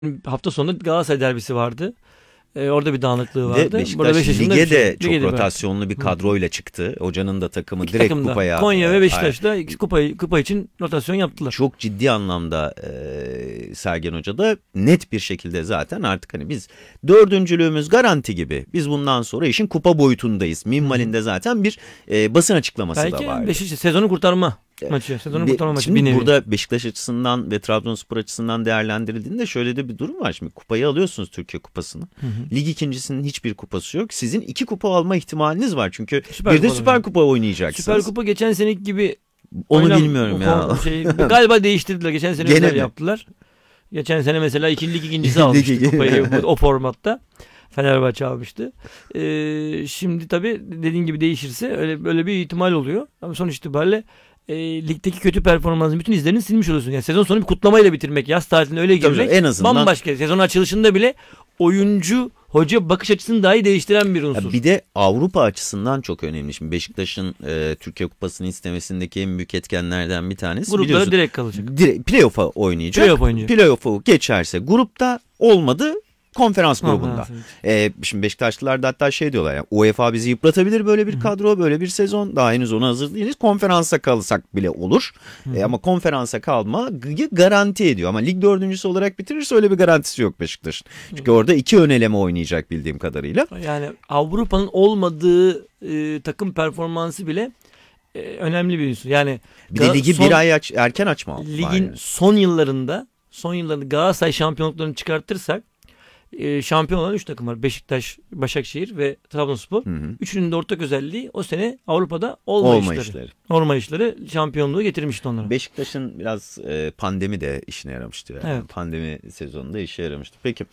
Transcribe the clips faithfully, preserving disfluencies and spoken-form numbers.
Hafta sonunda Galatasaray derbisi vardı. Ee, orada bir dağınıklığı vardı. Ve Beşiktaş Beşiktaş'ın lige şey, de çok lige de rotasyonlu bir kadroyla çıktı. Hocanın da takımı İki direkt takım da, kupaya. Konya ve e, Beşiktaş'ta iki kupa, kupa için rotasyon yaptılar. Çok ciddi anlamda e, Sergen Hoca da net bir şekilde zaten artık hani biz dördüncülüğümüz garanti gibi. Biz bundan sonra işin kupa boyutundayız. Minvalinde zaten bir e, basın açıklaması Belki da vardı. Beşiktaş sezonu kurtarma maçı. Sezonu Be, kurtarma maçı şimdi bir nevi. burada Beşiktaş açısından ve Trabzonspor açısından değerlendirildiğinde şöyle de bir durum var. Şimdi kupayı alıyorsunuz, Türkiye Kupası'nı. Hı hı. Lig ikincisinin hiçbir kupası yok. Sizin iki kupa alma ihtimaliniz var. Çünkü Süper bir de Süper yani. Kupa oynayacaksınız. Süper Kupa geçen seneki gibi onu oynam, bilmiyorum ya. Şey, galiba değiştirdiler. Geçen sene özel yaptılar. Geçen sene mesela iki lig ikincisi almıştı kupayı o formatta. Fenerbahçe almıştı. Ee, şimdi tabii dediğin gibi değişirse öyle böyle bir ihtimal oluyor. Ama sonuç itibariyle e, ligdeki kötü performansın bütün izlerini silmiş oluyorsun. Yani sezon sonu bir kutlamayla bitirmek, yaz tatiline öyle girmek tabii, en azından bambaşka. Sezon açılışında bile oyuncu, hoca bakış açısını dahi değiştiren bir unsur. Bir de Avrupa açısından çok önemli. Şimdi Beşiktaş'ın e, Türkiye Kupası'nı istemesindeki en büyük etkenlerden bir tanesi. Gruplara direkt kalacak. Direkt, playoff'a oynayacak. Playoff oynayacak. Playoff'u geçerse grupta, olmadı konferans grubunda. Ee, şimdi Beşiktaşlılar da hatta şey diyorlar ya, UEFA bizi yıpratabilir böyle bir kadro, böyle bir sezon. Daha henüz ona hazır değiliz. Konferansa kalırsak bile olur. Ee, ama konferansa kalmayı garanti ediyor. Ama lig dördüncüsü olarak bitirirse öyle bir garantisi yok Beşiktaş'ın. Çünkü orada iki ön eleme oynayacak bildiğim kadarıyla. Yani Avrupa'nın olmadığı e, takım performansı bile e, önemli bir unsur. Yani bir de ligi son, bir ay aç, erken açma. Ligin yani. son yıllarında son yıllarında Galatasaray şampiyonluklarını çıkartırsak e, şampiyon olan üç takım var. Beşiktaş, Başakşehir ve Trabzonspor. Hı hı. Üçünün de ortak özelliği o sene Avrupa'da olma, olma işleri. işleri. Olma işleri şampiyonluğu getirmişti onlara. Beşiktaş'ın biraz e, pandemi de işine yaramıştı. Yani. Evet. Pandemi sezonunda işe yaramıştı. Peki.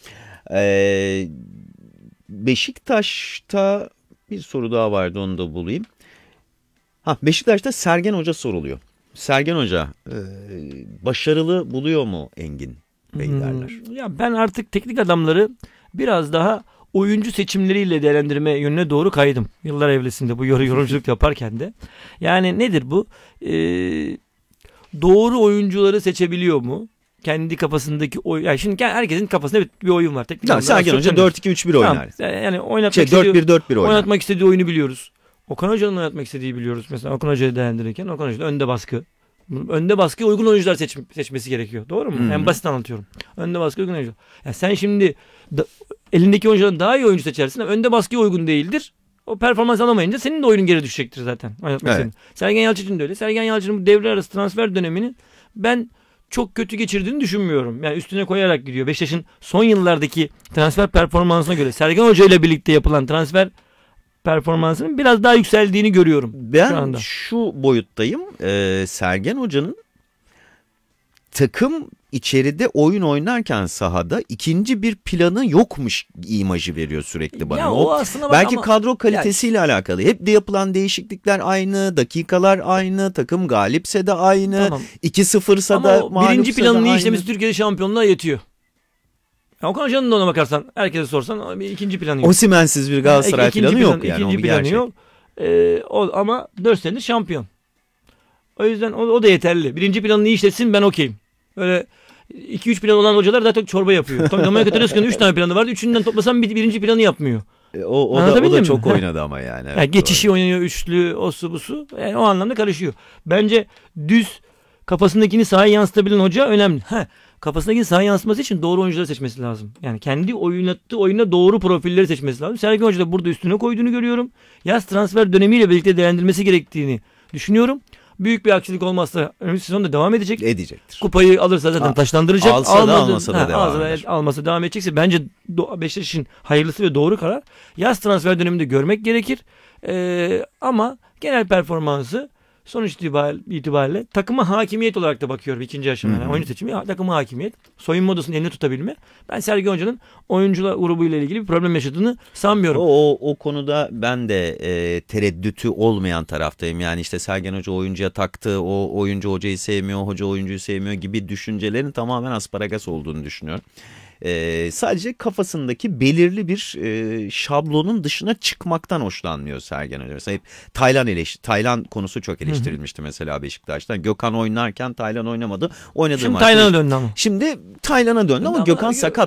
E, Beşiktaş'ta bir soru daha vardı, onu da bulayım. Ha, Beşiktaş'ta Sergen Hoca soruluyor. Sergen Hoca e, başarılı buluyor mu Engin Bey derler. Hmm, ya ben artık teknik adamları biraz daha oyuncu seçimleriyle değerlendirme yönüne doğru kaydım. Yıllar evresinde bu yorumculuk yaparken de. Yani nedir bu? Ee, doğru oyuncuları seçebiliyor mu? Kendi kafasındaki oy, yani şimdi herkesin kafasında bir, bir oyun var. Teknik ya, Sergen Hoca dört iki üç bir oynar. Tamam, yani oynatmak şey, istediği, dört bir dört bir oynar. Oynatmak istediği oyunu biliyoruz. Okan Hoca'nın oynatmak istediği biliyoruz. Mesela Okan Hoca'yı değerlendirirken Okan Hoca'da önde baskı. Önde baskıya uygun oyuncular seç, seçmesi gerekiyor. Doğru mu? Hmm. En basit anlatıyorum. Önde baskıya uygun oyuncular. Yani sen şimdi da, elindeki oyunculardan daha iyi oyuncu seçersin ama önde baskıya uygun değildir. O performans alamayınca senin de oyunun geri düşecektir zaten. Evet. Sergen Yalçın'ın da öyle. Sergen Yalçın'ın bu devre arası transfer dönemini ben çok kötü geçirdiğini düşünmüyorum. Yani üstüne koyarak gidiyor. Beşiktaş'ın son yıllardaki transfer performansına göre Sergen Hoca ile birlikte yapılan transfer performansının biraz daha yükseldiğini görüyorum. Ben şu, anda. şu boyuttayım. Ee, Sergen Hoca'nın takım içeride oyun oynarken sahada ikinci bir planı yokmuş imajı veriyor sürekli bana. Ya, o aslında belki ama, kadro kalitesiyle yani, alakalı. Hep de yapılan değişiklikler aynı, dakikalar aynı, takım galipse de aynı, tamam. iki sıfırsa da mağlupsa birinci planını işlemesi Türkiye'de şampiyonluğa yetiyor. Ya Okan Hoca'nın da ona bakarsan, herkese sorsan bir ikinci planı yok. Osimhen'siz bir Galatasaray yani, planı plan, yok yani. İkinci planı gerçek. yok. Ee, o, ama dört senedir şampiyon. O yüzden o, o da yeterli. Birinci planını iyi işletsin, ben okeyim. Böyle iki üç plan olan hocalar zaten çorba yapıyor. Tomaya Katarası'nın üç tane planı vardı. Üçünden toplasam bir, birinci planı yapmıyor. E, o, o, da, o da çok oynadı ama yani. Evet, yani geçişi oynuyor, üçlü, o su bu su. Yani o anlamda karışıyor. Bence düz kafasındakini sahaya yansıtabilen hoca önemli. Heh. Kafasındaki sahaya yansıması için doğru oyuncuları seçmesi lazım. Yani kendi oynattığı oyuna doğru profilleri seçmesi lazım. Sergen Hoca da burada üstüne koyduğunu görüyorum. Yaz transfer dönemiyle birlikte değerlendirmesi gerektiğini düşünüyorum. Büyük bir aksilik olmazsa önümüzdeki sezonda devam edecek. Edecektir. Kupayı alırsa zaten taşlandıracak. Alsa Almadı, da almasa da ha, devam alsa, eder. Almasa devam edecekse bence Beşiktaş'ın hayırlısı ve doğru karar. Yaz transfer döneminde görmek gerekir. Ee, ama genel performansı sonuç itibariyle takıma hakimiyet olarak da bakıyorum ikinci aşamada. Yani oyuncu seçimi, takıma hakimiyet, soyunma odasının elini tutabilme. Ben Sergen Hoca'nın oyuncular grubuyla ilgili bir problem yaşadığını sanmıyorum. O, o, o konuda ben de e, tereddütü olmayan taraftayım. Yani işte Sergen Hoca oyuncuya taktı, o oyuncu hocayı sevmiyor, hoca oyuncuyu sevmiyor gibi düşüncelerin tamamen asparagas olduğunu düşünüyorum. Ee, sadece kafasındaki belirli bir e, şablonun dışına çıkmaktan hoşlanmıyor Sergen Hoca. Mesela hep Taylan eleş Taylan konusu çok eleştirilmişti mesela Beşiktaş'tan. Gökhan oynarken Taylan oynamadı. Oynadığı Şimdi maçta Taylan'a döndü ama. Şimdi Taylan'a döndü ama Ama Gökhan sakat.